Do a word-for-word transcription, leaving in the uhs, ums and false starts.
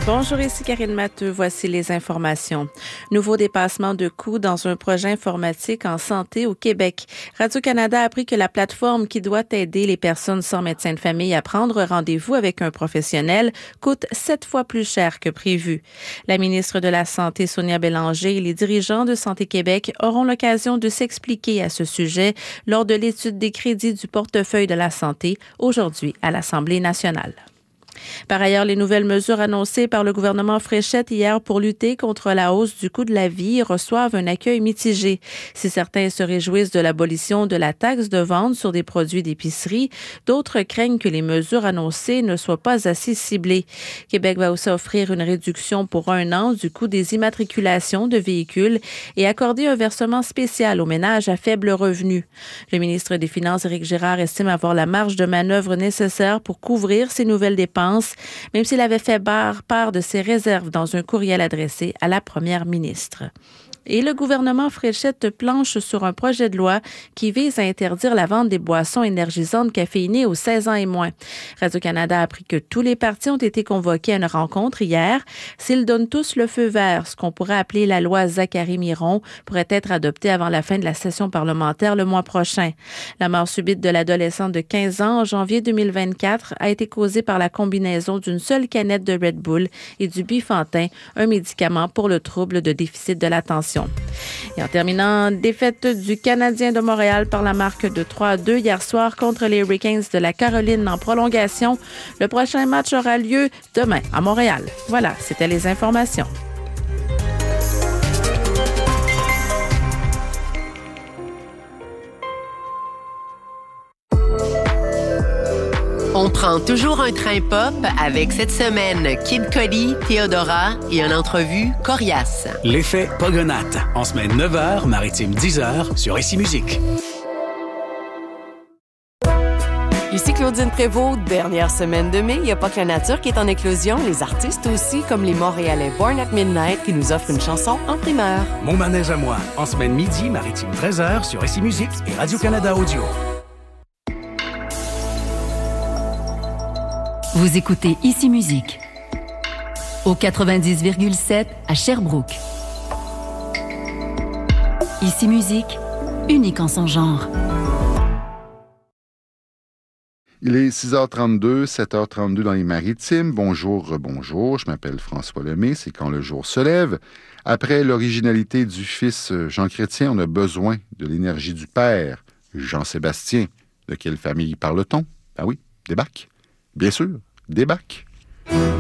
Bonjour, ici Karine Matteux. Voici les informations. Nouveau dépassement de coûts dans un projet informatique en santé au Québec. Radio-Canada a appris que la plateforme qui doit aider les personnes sans médecin de famille à prendre rendez-vous avec un professionnel coûte sept fois plus cher que prévu. La ministre de la Santé, Sonia Bélanger, et les dirigeants de Santé Québec auront l'occasion de s'expliquer à ce sujet lors de l'étude des crédits du portefeuille de la santé aujourd'hui à l'Assemblée nationale. Par ailleurs, les nouvelles mesures annoncées par le gouvernement Fréchette hier pour lutter contre la hausse du coût de la vie reçoivent un accueil mitigé. Si certains se réjouissent de l'abolition de la taxe de vente sur des produits d'épicerie, d'autres craignent que les mesures annoncées ne soient pas assez ciblées. Québec va aussi offrir une réduction pour un an du coût des immatriculations de véhicules et accorder un versement spécial aux ménages à faible revenu. Le ministre des Finances, Éric Girard, estime avoir la marge de manœuvre nécessaire pour couvrir ces nouvelles dépenses, même s'il avait fait part de ses réserves dans un courriel adressé à la première ministre. Et le gouvernement Fréchette planche sur un projet de loi qui vise à interdire la vente des boissons énergisantes caféinées aux seize ans et moins. Radio-Canada a appris que tous les partis ont été convoqués à une rencontre hier. S'ils donnent tous le feu vert, ce qu'on pourrait appeler la loi Zachary-Miron pourrait être adoptée avant la fin de la session parlementaire le mois prochain. La mort subite de l'adolescente de quinze ans en janvier deux mille vingt-quatre a été causée par la combinaison d'une seule canette de Red Bull et du Bifantin, un médicament pour le trouble de déficit de l'attention. Et en terminant, défaite du Canadien de Montréal par la marque de trois à deux hier soir contre les Hurricanes de la Caroline en prolongation. Le prochain match aura lieu demain à Montréal. Voilà, c'était les informations. On prend toujours un train pop avec cette semaine Kid Cudi, Théodora et une entrevue coriace. L'effet Pogonate, en semaine neuf heures, maritime dix heures sur Ici Musique. Ici Claudine Prévost, dernière semaine de mai. Il n'y a pas que la nature qui est en éclosion, les artistes aussi, comme les Montréalais Born at Midnight qui nous offrent une chanson en primeur. Mon manège à moi, en semaine midi, maritime treize heures sur Ici Musique et Radio-Canada Audio. Vous écoutez Ici Musique au quatre-vingt-dix virgule sept à Sherbrooke. Ici Musique, unique en son genre. Il est six heures trente-deux, sept heures trente-deux dans les Maritimes. Bonjour, bonjour, je m'appelle François Lemay, c'est quand le jour se lève. Après l'originalité du fils Jean Chrétien, on a besoin de l'énergie du père Jean-Sébastien. De quelle famille parle-t-on? Ben oui, des bacs. Bien sûr, des bacs.